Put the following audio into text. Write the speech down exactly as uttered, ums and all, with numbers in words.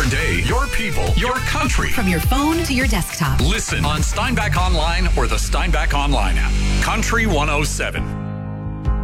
day, your people, your country. From your phone to your desktop. Listen on Steinbach Online or the Steinbach Online app. Country one oh seven.